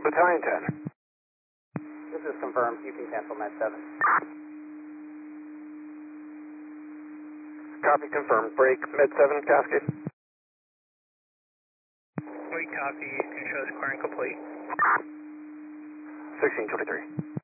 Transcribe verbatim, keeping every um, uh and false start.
Battalion ten. This is confirmed. You can cancel Med seven. Copy, confirmed. Break, Med seven, Cascade. Wait, copy. You can show square and complete. sixteen twenty-three.